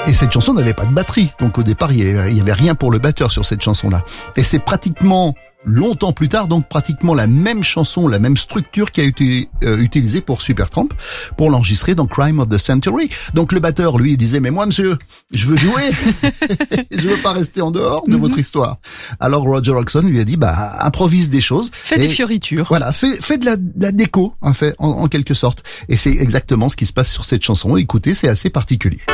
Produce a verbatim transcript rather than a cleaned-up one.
Et cette chanson n'avait pas de batterie. Donc au départ, il y avait rien pour le batteur sur cette chanson-là. Et c'est pratiquement longtemps plus tard, donc pratiquement la même chanson, la même structure qui a été euh, utilisée pour Supertramp pour l'enregistrer dans Crime of the Century. Donc le batteur, lui, il disait, mais moi, monsieur, je veux jouer. Je veux pas rester en dehors de mm-hmm. votre histoire. Alors Roger Hodgson lui a dit, bah, improvise des choses. Fais des fioritures. Voilà, fais, fais de la, de la déco, en fait, en, en quelque sorte. Et c'est exactement ce qui se passe sur cette chanson. Écoutez, c'est assez particulier.